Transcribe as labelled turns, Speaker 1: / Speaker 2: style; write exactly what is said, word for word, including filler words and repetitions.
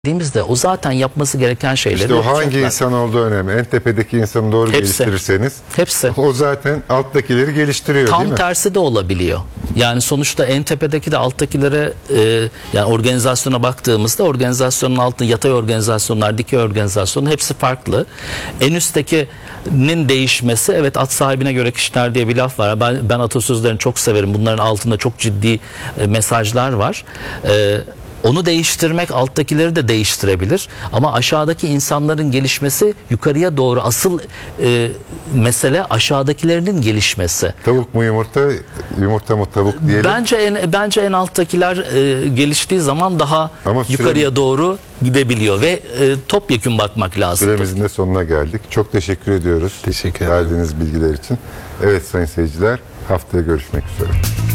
Speaker 1: dediğimizde o zaten yapması gereken şeyleri
Speaker 2: İşte o hangi
Speaker 1: yapacaklar.
Speaker 2: insan olduğu önemli. En tepedeki insanı doğru
Speaker 1: Hepsi.
Speaker 2: geliştirirseniz
Speaker 1: Hepsi.
Speaker 2: o zaten alttakileri geliştiriyor, değil
Speaker 1: Tam
Speaker 2: mi?
Speaker 1: tersi de olabiliyor. Yani sonuçta en tepedeki de alttakilere e, yani organizasyona baktığımızda organizasyonun altında yatay organizasyonlar, dikey organizasyonlar hepsi farklı. En üsttekinin değişmesi, evet, at sahibine göre kişiler diye bir laf var. Ben, ben atasözlerini çok severim. Bunların altında çok ciddi e, mesajlar var. E, Onu değiştirmek alttakileri de değiştirebilir. Ama aşağıdaki insanların gelişmesi yukarıya doğru. Asıl e, mesele aşağıdakilerinin gelişmesi.
Speaker 2: Tavuk mu yumurta, yumurta mı tavuk diyelim.
Speaker 1: Bence en bence en alttakiler e, geliştiği zaman daha
Speaker 2: Ama
Speaker 1: yukarıya
Speaker 2: süre-
Speaker 1: doğru gidebiliyor ve e, topyekün bakmak lazım.
Speaker 2: Süremizin de sonuna geldik. Çok teşekkür ediyoruz.
Speaker 3: Teşekkür ederim.
Speaker 2: Verdiğiniz bilgiler için. Evet sayın seyirciler, haftaya görüşmek üzere.